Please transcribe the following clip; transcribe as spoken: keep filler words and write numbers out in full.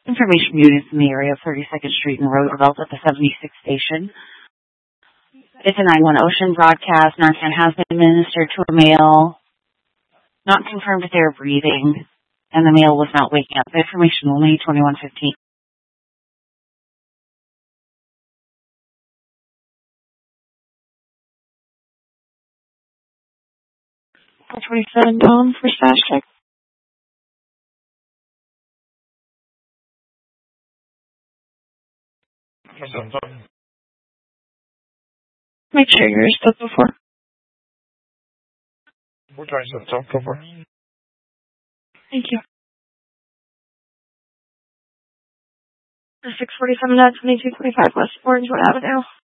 Information units in the area of thirty-second Street and Roosevelt at the seventy-sixth station. It's a nine one Ocean broadcast. Narcan has been administered to a male. Not confirmed if they were breathing, and the male was not waking up. Information only twenty-one fifteen. four twenty-seven Tom for stash check. Make sure you're still before. four twenty-seven Tom, cover. Thank you. six forty-seven, twenty-two twenty-five West Orangewood Avenue.